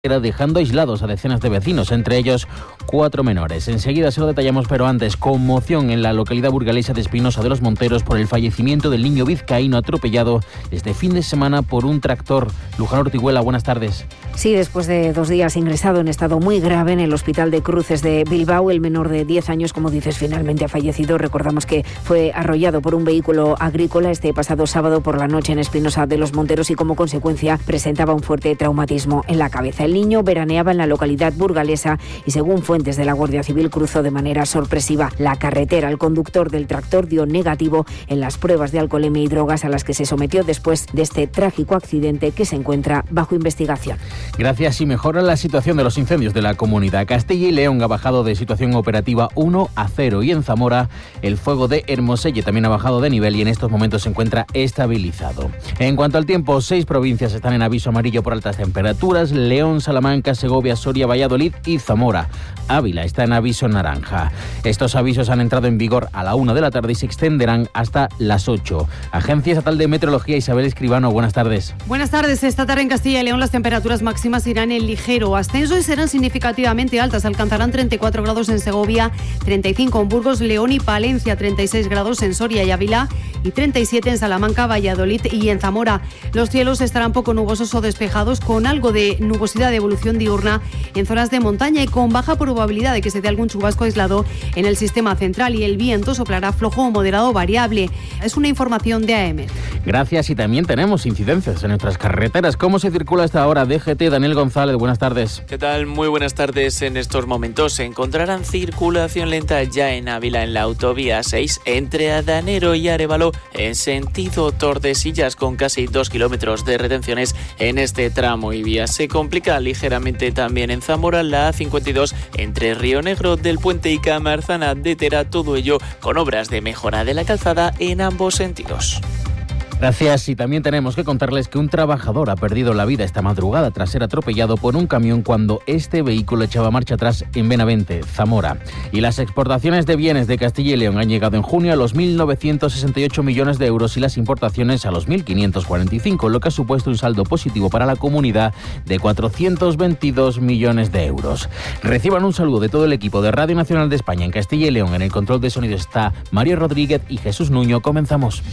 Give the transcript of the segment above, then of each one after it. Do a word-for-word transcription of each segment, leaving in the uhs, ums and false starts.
dejando aislados a decenas de vecinos, entre ellos cuatro menores. Enseguida se lo detallamos, pero antes, conmoción en la localidad burgalesa de Espinosa de los Monteros por el fallecimiento del niño vizcaíno atropellado este fin de semana por un tractor. Luján Ortiguela, buenas tardes. Sí, después de dos días ingresado en estado muy grave en el Hospital de Cruces de Bilbao, el menor de diez años, como dices, finalmente ha fallecido. Recordamos que fue arrollado por un vehículo agrícola este pasado sábado por la noche en Espinosa de los Monteros y como consecuencia presentaba un fuerte traumatismo en la cabeza. El niño veraneaba en la localidad burgalesa y, según fuentes de la Guardia Civil, cruzó de manera sorpresiva la carretera. El conductor del tractor dio negativo en las pruebas de alcoholemia y drogas a las que se sometió después de este trágico accidente que se encuentra bajo investigación. Gracias y mejora la situación de los incendios de la comunidad. Castilla y León ha bajado de situación operativa uno a cero y en Zamora el fuego de Hermoselle también ha bajado de nivel y en estos momentos se encuentra estabilizado. En cuanto al tiempo, seis provincias están en aviso amarillo por altas temperaturas: León, Salamanca, Segovia, Soria, Valladolid y Zamora. Ávila está en aviso naranja. Estos avisos han entrado en vigor a la una de la tarde y se extenderán hasta las ocho. Agencia Estatal de Meteorología, Isabel Escribano, buenas tardes. Buenas tardes. Esta tarde en Castilla y León las temperaturas máximas irán en ligero ascenso y serán significativamente altas. Alcanzarán treinta y cuatro grados en Segovia, treinta y cinco en Burgos, León y Palencia, treinta y seis grados en Soria y Ávila y treinta y siete en Salamanca, Valladolid y en Zamora. Los cielos estarán poco nubosos o despejados con algo de nubosidad de evolución diurna en zonas de montaña y con baja probabilidad de que se dé algún chubasco aislado en el sistema central, y el viento soplará flojo o moderado variable. Es una información de A E M E T. Gracias. Y también tenemos incidencias en nuestras carreteras. ¿Cómo se circula hasta ahora? D G T, Daniel González, buenas tardes. ¿Qué tal? Muy buenas tardes. En estos momentos se encontrarán circulación lenta ya en Ávila en la autovía seis entre Adanero y Arévalo en sentido Tordesillas, con casi dos kilómetros de retenciones en este tramo y vía. Se complica ligeramente también en Zamora la A cincuenta y dos entre Río Negro del Puente y Camarzana de Tera, todo ello con obras de mejora de la calzada en ambos sentidos. Gracias. Y también tenemos que contarles que un trabajador ha perdido la vida esta madrugada tras ser atropellado por un camión cuando este vehículo echaba marcha atrás en Benavente, Zamora. Y las exportaciones de bienes de Castilla y León han llegado en junio a los mil novecientos sesenta y ocho millones de euros y las importaciones a los mil quinientos cuarenta y cinco, lo que ha supuesto un saldo positivo para la comunidad de cuatrocientos veintidós millones de euros. Reciban un saludo de todo el equipo de Radio Nacional de España en Castilla y León. En el control de sonido está Mario Rodríguez y Jesús Nuño. Comenzamos.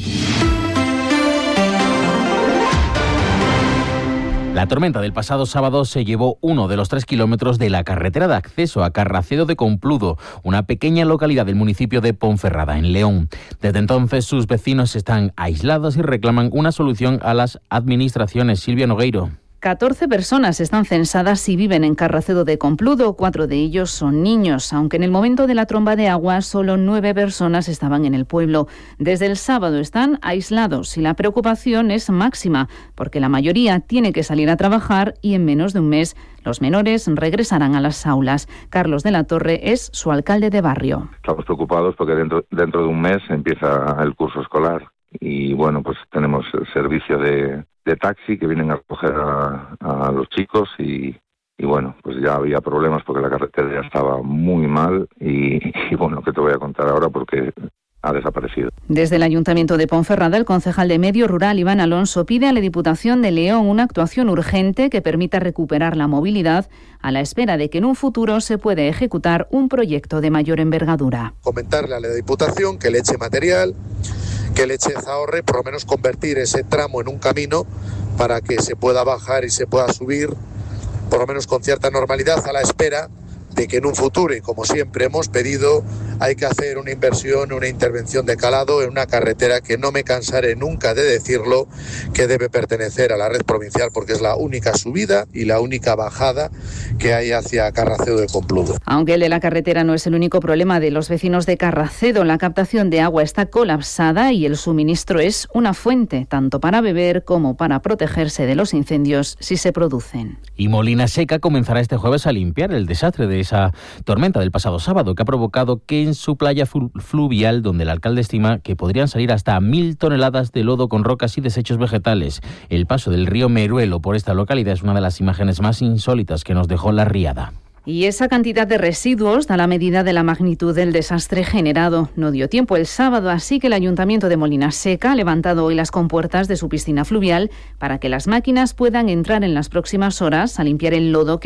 La tormenta del pasado sábado se llevó uno de los tres kilómetros de la carretera de acceso a Carracedo de Compludo, una pequeña localidad del municipio de Ponferrada, en León. Desde entonces, sus vecinos están aislados y reclaman una solución a las administraciones. Silvia Nogueiro. catorce personas están censadas y viven en Carracedo de Compludo, cuatro de ellos son niños, aunque en el momento de la tromba de agua solo nueve personas estaban en el pueblo. Desde el sábado están aislados y la preocupación es máxima, porque la mayoría tiene que salir a trabajar y en menos de un mes los menores regresarán a las aulas. Carlos de la Torre es su alcalde de barrio. Estamos preocupados porque dentro, dentro de un mes empieza el curso escolar y bueno, pues tenemos el servicio de... de taxi que vienen a recoger a, a los chicos y, y bueno, pues ya había problemas porque la carretera ya estaba muy mal y, y bueno, que te voy a contar ahora porque ha desaparecido. Desde el Ayuntamiento de Ponferrada, el concejal de Medio Rural, Iván Alonso, pide a la Diputación de León una actuación urgente que permita recuperar la movilidad a la espera de que en un futuro se pueda ejecutar un proyecto de mayor envergadura. Comentarle a la Diputación que le eche material, que le eche ahorre, por lo menos convertir ese tramo en un camino para que se pueda bajar y se pueda subir, por lo menos con cierta normalidad, a la espera de que en un futuro, y como siempre hemos pedido, hay que hacer una inversión, una intervención de calado en una carretera que no me cansaré nunca de decirlo, que debe pertenecer a la red provincial porque es la única subida y la única bajada que hay hacia Carracedo de Compludo. Aunque el de la carretera no es el único problema de los vecinos de Carracedo, la captación de agua está colapsada y el suministro es una fuente, tanto para beber como para protegerse de los incendios si se producen. Y Molina Seca comenzará este jueves a limpiar el desastre de esa tormenta del pasado sábado que ha provocado que en su playa fluvial, donde el alcalde estima que podrían salir hasta mil toneladas de lodo con rocas y desechos vegetales. El paso del río Meruelo por esta localidad es una de las imágenes más insólitas que nos dejó la riada. Y esa cantidad de residuos da la medida de la magnitud del desastre generado. No dio tiempo el sábado, así que el Ayuntamiento de Molina Seca ha levantado hoy las compuertas de su piscina fluvial para que las máquinas puedan entrar en las próximas horas a limpiar el lodo que